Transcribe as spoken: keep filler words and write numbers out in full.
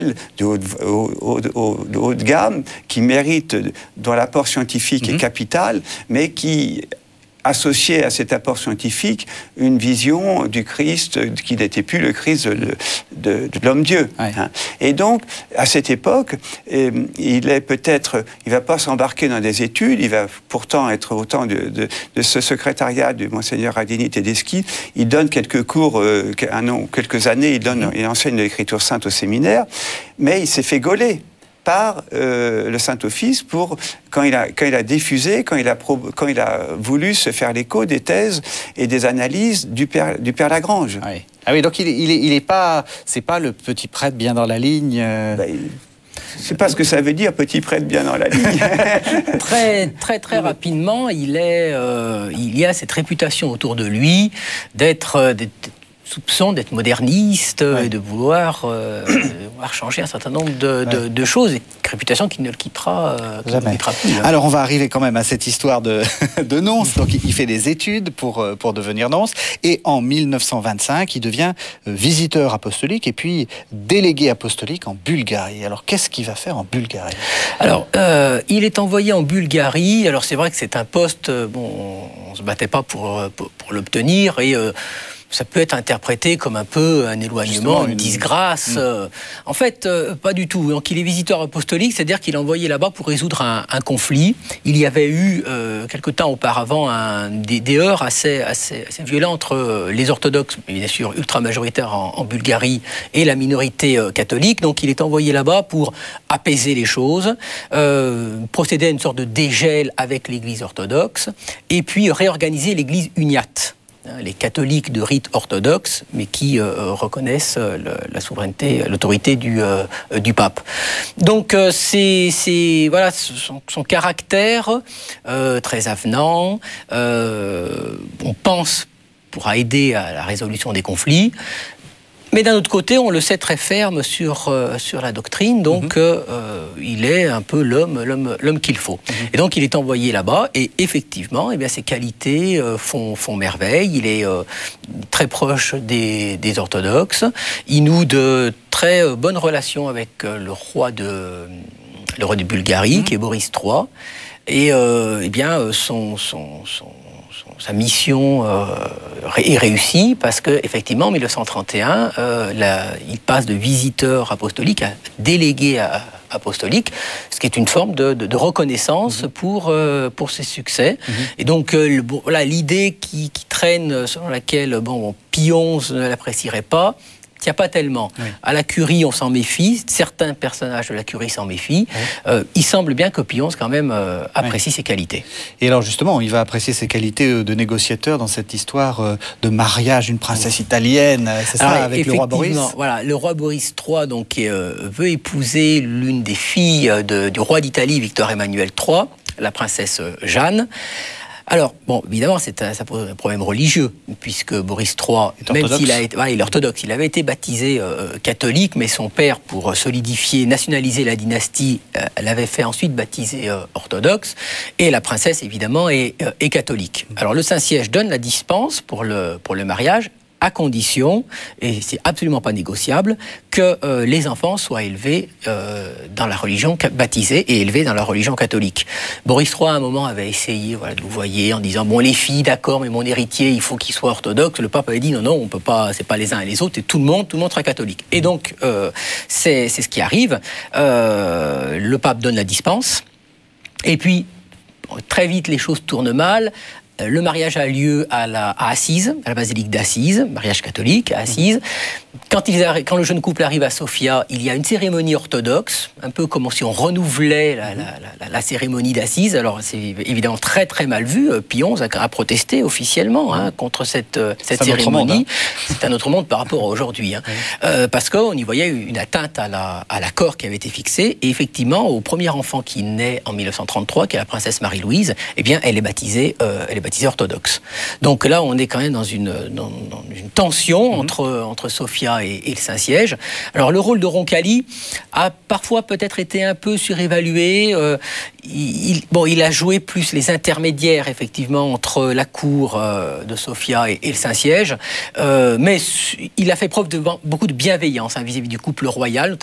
de haut, haut, haut, de haut de gamme, qui mérite, dont l'apport scientifique mmh. est capital, mais qui associé à cet apport scientifique une vision du Christ qui n'était plus le Christ de, de, de l'homme-dieu. Ouais. Hein. Et donc, à cette époque, eh, il est peut-être, il ne va pas s'embarquer dans des études, il va pourtant être au temps de, de, de ce secrétariat du Monseigneur Adini Tedeschi, il donne quelques cours, euh, un an, quelques années, il, donne, mmh. il enseigne l'écriture sainte au séminaire, mais il s'est fait gauler par euh, le Saint-Office pour, quand il, a, quand il a diffusé, quand il a, pro, quand il a voulu se faire l'écho des thèses et des analyses du Père, du Père Lagrange. Oui. Ah oui, donc il n'est il est, il est pas, c'est pas le petit prêtre bien dans la ligne euh... ben, je ne sais pas ce que ça veut dire, petit prêtre bien dans la ligne. Très, très, très rapidement, il, est, euh, il y a cette réputation autour de lui d'être... Euh, soupçon d'être moderniste ouais. et de vouloir, euh, de vouloir changer un certain nombre de, de, ouais. de choses. Et réputation qui ne le quittera, euh, qui ne le quittera plus. Hein. Alors on va arriver quand même à cette histoire de, de nonce. Donc il fait des études pour, pour devenir nonce. Et en mille neuf cent vingt-cinq, il devient visiteur apostolique et puis délégué apostolique en Bulgarie. Alors qu'est-ce qu'il va faire en Bulgarie ? Alors euh, il est envoyé en Bulgarie. Alors c'est vrai que c'est un poste, bon, on ne se battait pas pour, pour, pour l'obtenir. Et euh, ça peut être interprété comme un peu un éloignement, une, une disgrâce. Mmh. En fait, euh, pas du tout. Donc, il est visiteur apostolique, c'est-à-dire qu'il est envoyé là-bas pour résoudre un, un conflit. Il y avait eu, euh, quelque temps auparavant, un, des, des heurts assez, assez, assez violents entre les orthodoxes, bien sûr ultra-majoritaires en, en Bulgarie, et la minorité euh, catholique. Donc, il est envoyé là-bas pour apaiser les choses, euh, procéder à une sorte de dégel avec l'Église orthodoxe, et puis réorganiser l'Église uniate. Les catholiques de rite orthodoxe, mais qui euh, reconnaissent euh, le, la souveraineté, l'autorité du, euh, du pape. Donc, euh, c'est, c'est voilà, son, son caractère euh, très avenant, euh, on pense pourra aider à la résolution des conflits. Mais d'un autre côté, on le sait très ferme sur, euh, sur la doctrine, donc mmh. euh, il est un peu l'homme, l'homme, l'homme qu'il faut. Mmh. Et donc il est envoyé là-bas, et effectivement, eh bien, ses qualités euh, font, font merveille. Il est euh, très proche des, des orthodoxes. Il noue de très euh, bonnes relations avec euh, le roi de, le roi de Bulgarie, mmh. qui est Boris trois. Et euh, eh bien, son... son, son sa mission euh, est réussie parce qu'effectivement, en mille neuf cent trente et un, euh, la, il passe de visiteur apostolique à délégué à, apostolique, ce qui est une forme de, de, de reconnaissance mmh. pour, euh, pour ses succès. Mmh. Et donc, euh, le, bon, voilà, l'idée qui, qui traîne, selon laquelle bon, Pie onze ne l'apprécierait pas, il n'y a pas tellement. Oui. À la Curie, on s'en méfie. Certains personnages de la Curie s'en méfient. Oui. Euh, il semble bien que Pie onze, quand même, euh, apprécie oui. ses qualités. Et alors, justement, il va apprécier ses qualités de négociateur dans cette histoire de mariage d'une princesse italienne, c'est ça, alors, avec le roi Boris ? Voilà, le roi Boris trois donc, euh, veut épouser l'une des filles de, du roi d'Italie, Victor Emmanuel trois, la princesse Jeanne. Alors, bon, évidemment, c'est un, ça pose un problème religieux, puisque Boris trois, même s'il a été, voilà, il est orthodoxe, il avait été baptisé euh, catholique, mais son père, pour solidifier, nationaliser la dynastie, euh, l'avait fait ensuite baptiser euh, orthodoxe, et la princesse, évidemment, est, euh, est catholique. Alors, le Saint-Siège donne la dispense pour le, pour le mariage, à condition, et c'est absolument pas négociable, que euh, les enfants soient élevés euh, dans la religion, baptisés et élevés dans la religion catholique. Boris trois, à un moment, avait essayé voilà, de vous voyez, en disant, bon, les filles, d'accord, mais mon héritier, il faut qu'il soit orthodoxe. Le pape avait dit, non, non, on peut pas, c'est pas les uns et les autres, et tout le monde, tout le monde sera catholique. Et donc, euh, c'est, c'est ce qui arrive. Euh, le pape donne la dispense, et puis, très vite, les choses tournent mal. Le mariage a lieu à, la, à Assise, à la basilique d'Assise, mariage catholique à Assise. Quand, ils arri- quand le jeune couple arrive à Sofia, il y a une cérémonie orthodoxe, un peu comme si on renouvelait la, la, la, la cérémonie d'Assise. Alors c'est évidemment très très mal vu. Pie onze a, a protesté officiellement hein, contre cette, cette cérémonie. Monde, hein. C'est un autre monde par rapport à aujourd'hui. Hein. Euh, parce qu'on y voyait une atteinte à, la, à l'accord qui avait été fixé. Et effectivement, au premier enfant qui naît en mille neuf cent trente-trois, qui est la princesse Marie-Louise, eh bien, elle est baptisée, euh, elle est baptisée orthodoxe. Donc là, on est quand même dans une, dans, dans une tension mmh. entre, entre Sofia et, et le Saint-Siège. Alors, le rôle de Roncalli a parfois peut-être été un peu surévalué. Euh, il, bon, il a joué plus les intermédiaires, effectivement, entre la cour euh, de Sofia et, et le Saint-Siège. Euh, mais il a fait preuve de beaucoup de bienveillance hein, vis-à-vis du couple royal,